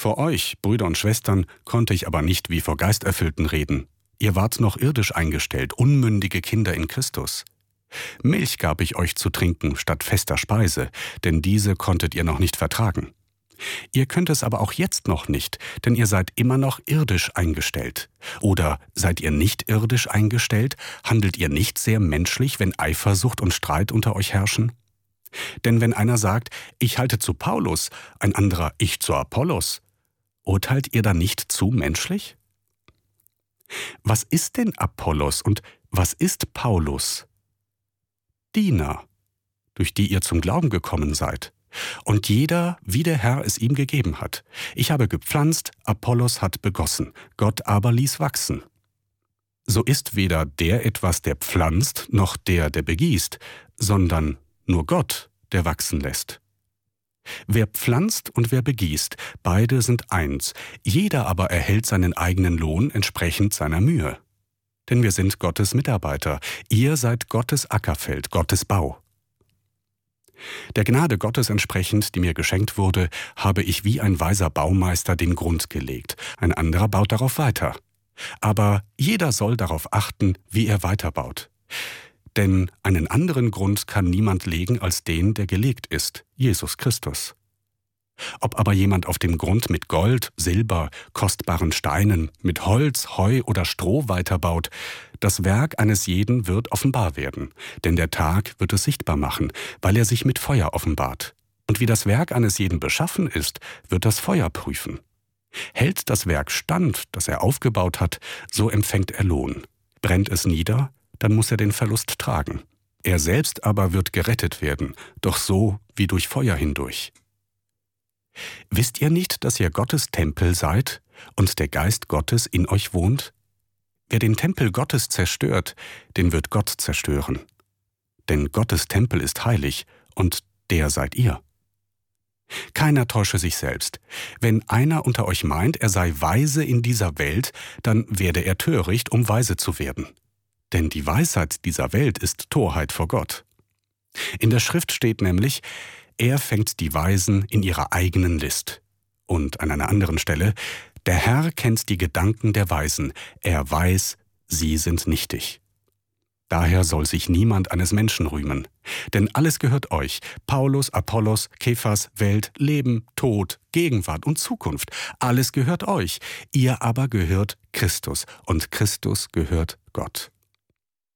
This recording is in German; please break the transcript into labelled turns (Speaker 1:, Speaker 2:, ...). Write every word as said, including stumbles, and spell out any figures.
Speaker 1: Vor euch, Brüder und Schwestern, konnte ich aber nicht wie vor Geisterfüllten reden. Ihr wart noch irdisch eingestellt, unmündige Kinder in Christus. Milch gab ich euch zu trinken statt fester Speise, denn diese konntet ihr noch nicht vertragen. Ihr könnt es aber auch jetzt noch nicht, denn ihr seid immer noch irdisch eingestellt. Oder seid ihr nicht irdisch eingestellt? Handelt ihr nicht sehr menschlich, wenn Eifersucht und Streit unter euch herrschen? Denn wenn einer sagt, ich halte zu Paulus, ein anderer, ich zu Apollos, urteilt ihr da nicht zu menschlich? Was ist denn Apollos und was ist Paulus? Diener, durch die ihr zum Glauben gekommen seid. Und jeder, wie der Herr es ihm gegeben hat. Ich habe gepflanzt, Apollos hat begossen, Gott aber ließ wachsen. So ist weder der etwas, der pflanzt, noch der, der begießt, sondern nur Gott, der wachsen lässt. Wer pflanzt und wer begießt, beide sind eins, jeder aber erhält seinen eigenen Lohn entsprechend seiner Mühe. Denn wir sind Gottes Mitarbeiter, ihr seid Gottes Ackerfeld, Gottes Bau. Der Gnade Gottes entsprechend, die mir geschenkt wurde, habe ich wie ein weiser Baumeister den Grund gelegt, ein anderer baut darauf weiter. Aber jeder soll darauf achten, wie er weiterbaut. Denn einen anderen Grund kann niemand legen als den, der gelegt ist, Jesus Christus. Ob aber jemand auf dem Grund mit Gold, Silber, kostbaren Steinen, mit Holz, Heu oder Stroh weiterbaut, das Werk eines jeden wird offenbar werden, denn der Tag wird es sichtbar machen, weil er sich mit Feuer offenbart. Und wie das Werk eines jeden beschaffen ist, wird das Feuer prüfen. Hält das Werk stand, das er aufgebaut hat, so empfängt er Lohn. Brennt es nieder, dann muss er den Verlust tragen. Er selbst aber wird gerettet werden, doch so wie durch Feuer hindurch. Wisst ihr nicht, dass ihr Gottes Tempel seid und der Geist Gottes in euch wohnt? Wer den Tempel Gottes zerstört, den wird Gott zerstören. Denn Gottes Tempel ist heilig und der seid ihr. Keiner täusche sich selbst. Wenn einer unter euch meint, er sei weise in dieser Welt, dann werde er töricht, um weise zu werden. Denn die Weisheit dieser Welt ist Torheit vor Gott. In der Schrift steht nämlich, er fängt die Weisen in ihrer eigenen List. Und an einer anderen Stelle, der Herr kennt die Gedanken der Weisen, er weiß, sie sind nichtig. Daher soll sich niemand eines Menschen rühmen. Denn alles gehört euch, Paulus, Apollos, Kephas, Welt, Leben, Tod, Gegenwart und Zukunft. Alles gehört euch, ihr aber gehört Christus und Christus gehört Gott.